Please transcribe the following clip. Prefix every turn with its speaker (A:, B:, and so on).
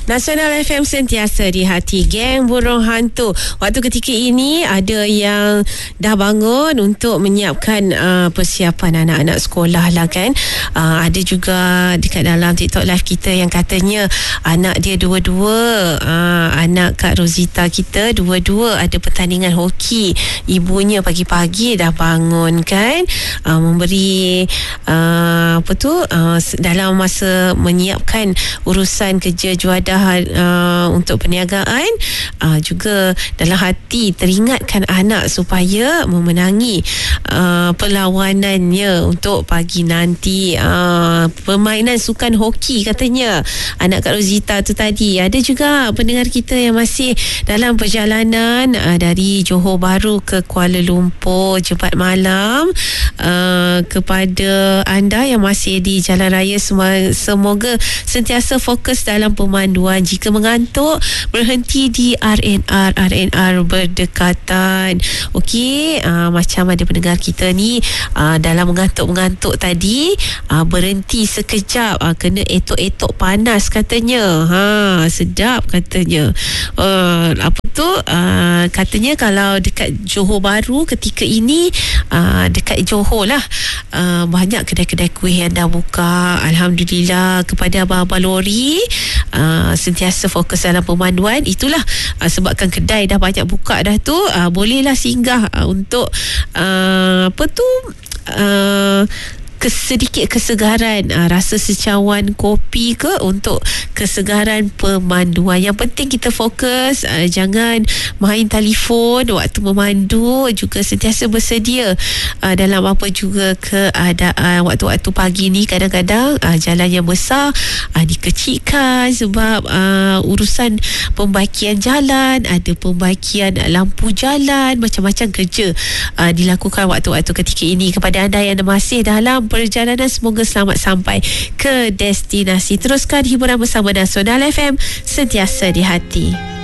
A: Nasional FM sentiasa di hati geng burung hantu. Waktu ketika ini ada yang dah bangun untuk menyiapkan persiapan anak-anak sekolah lah kan. Ada juga dekat dalam TikTok live kita yang katanya anak dia dua-dua, anak Kak Rozita kita dua-dua ada pertandingan hoki. Ibunya pagi-pagi dah bangun kan, memberi dalam masa menyiapkan urusan kerja juadah untuk perniagaan, juga dalam hati teringatkan anak supaya memenangi perlawanannya untuk pagi nanti. Permainan sukan hoki katanya anak Kak Rozita tu tadi. Ada juga pendengar kita yang masih dalam perjalanan dari Johor Bahru ke Kuala Lumpur Jebat malam. Kepada anda yang masih di jalan raya, semoga sentiasa fokus dalam pemanduan. Jika mengantuk, berhenti di RNR berdekatan. Okey, macam ada pendengar kita ni dalam mengantuk-mengantuk tadi, berhenti sekejap, kena etok-etok panas katanya. Sedap katanya. Katanya kalau dekat Johor Bahru ketika ini, dekat Johor lah, banyak kedai-kedai kuih yang dah buka. Alhamdulillah. Kepada abang-abang lori, sentiasa fokus dalam pemanduan. Itulah sebabkan kedai dah banyak buka dah tu, bolehlah singgah untuk sedikit kesegaran, rasa secawan kopi ke, untuk kesegaran pemanduan. Yang penting kita fokus, jangan main telefon waktu memandu. Juga sentiasa bersedia dalam apa juga keadaan. Waktu-waktu pagi ni kadang-kadang jalan yang besar dikecilkan sebab urusan pembaikian jalan, ada pembaikian lampu jalan, macam-macam kerja dilakukan waktu-waktu ketika ini. Kepada anda yang masih dalam perjalanan, semoga selamat sampai ke destinasi. Teruskan hiburan bersama Nasional FM, sentiasa di hati.